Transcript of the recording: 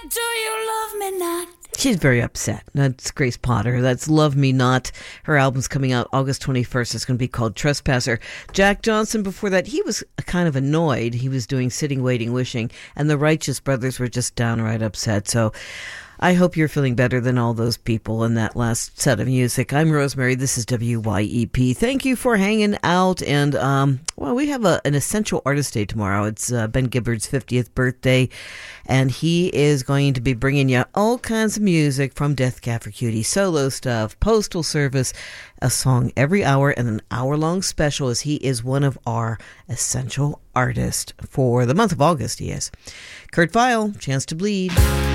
do you love me not? She's very upset. That's Grace Potter. That's Love Me Not. Her album's coming out August 21st. It's going to be called Trespasser. Jack Johnson, before that, he was kind of annoyed. He was doing Sitting, Waiting, Wishing, and the Righteous Brothers were just downright upset. So I hope you're feeling better than all those people in that last set of music. I'm Rosemary. This is WYEP. Thank you for hanging out. And, we have an Essential Artist Day tomorrow. It's Ben Gibbard's 50th birthday. And he is going to be bringing you all kinds of music from Death Cab for Cutie, solo stuff, Postal Service, a song every hour, and an hour-long special as he is one of our essential artists for the month of August, he is. Kurt Vile, Chance to Bleed.